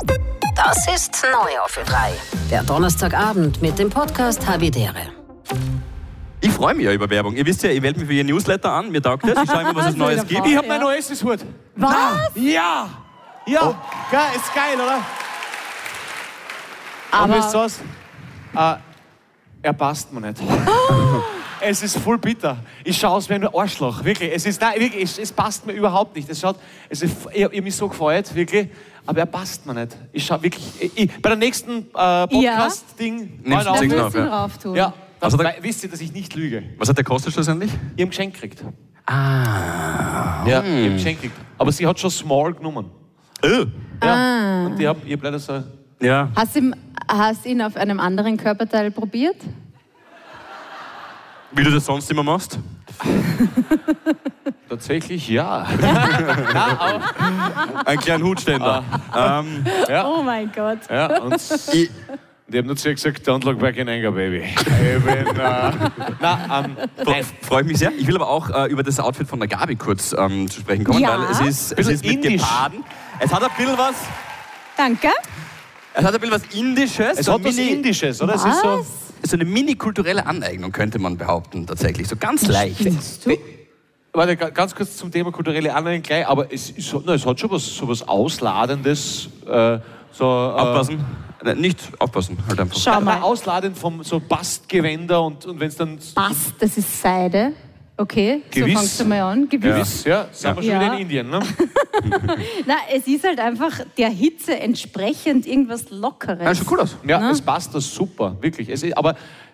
Das ist neu auf Ö3. Der Donnerstagabend mit dem Podcast Havidere. Ich freue mich ja über Werbung. Ihr wisst ja, ihr wählt mich für Ihr Newsletter an. Mir taugt das. Ich schaue immer, was es Neues gibt. Ich habe meinen Oasis-Hut. Was? Ja! Ja! Oh. Geil, ist geil, oder? Aber Und wisst ihr was? Er passt mir nicht. Es ist voll bitter. Ich schaue aus wie ein Arschloch, wirklich. Es passt mir überhaupt nicht. Ich habe mich so gefreut, wirklich. Aber er passt mir nicht. Ich schaue wirklich. Bei der nächsten Podcast-Ding. Nimmst du da den willst auf, du ihn ja. drauf tun. Ja, Also wisst ihr, dass ich nicht lüge. Was hat der kostet schlussendlich? Ich habe Geschenk gekriegt. Ah. Ja, ich habe Geschenk gekriegt. Aber sie hat schon Small genommen. Ja. Und ich hab leider so. Ja. Hast du ihn auf einem anderen Körperteil probiert? Wie du das sonst immer machst? Tatsächlich ja. Ein kleinen Hutständer. Ja. Oh mein Gott. Ja, und ich habe nur zu ihr gesagt, don't look back in anger, baby. Ich bin, nein. Freue ich mich sehr. Ich will aber auch über das Outfit von der Gabi kurz zu sprechen kommen, Ja. weil es ist mit indisch. Geparden. Es hat ein bisschen was. Danke. Es hat ein bisschen was Indisches. Es so hat was Indisches, oder? Es ist so. So eine mini-kulturelle Aneignung, könnte man behaupten, tatsächlich. So ganz leicht. Findest du? Warte, ganz kurz zum Thema kulturelle Anleihen gleich, aber es hat schon was Ausladendes. Aufpassen. Nicht aufpassen, halt einfach. Schau mal. Ausladend vom so Bastgewänder und wenn es dann. Bast, das ist Seide. Okay, Gewiss. so fangst du mal an. Gewiss. Ja, sind wir schon Ja. wieder in Indien, ne? Na, es ist halt einfach der Hitze entsprechend irgendwas Lockeres. Ja, schaut cool aus. Ja, Na? es passt das super, wirklich. Aber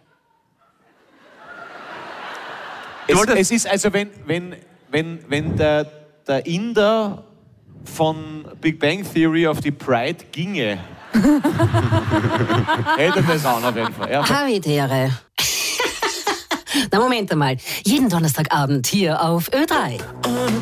es ist also, wenn der Inder von Big Bang Theory auf die Pride ginge, hätte das auch auf jeden Fall. Ja. Havidere. Na, Moment einmal. Jeden Donnerstagabend hier auf Ö3.